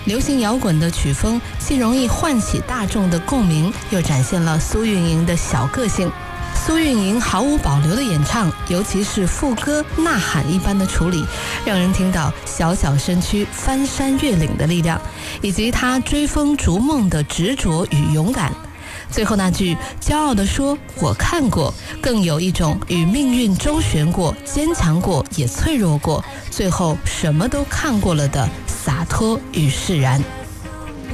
流行摇滚的曲风既容易唤起大众的共鸣，又展现了苏运莹的小个性。苏运莹毫无保留的演唱，尤其是副歌呐喊一般的处理，让人听到小小身躯翻山越岭的力量，以及她追风逐梦的执着与勇敢。最后那句骄傲地说我看过，更有一种与命运周旋过，坚强过也脆弱过，最后什么都看过了的洒脱与释然。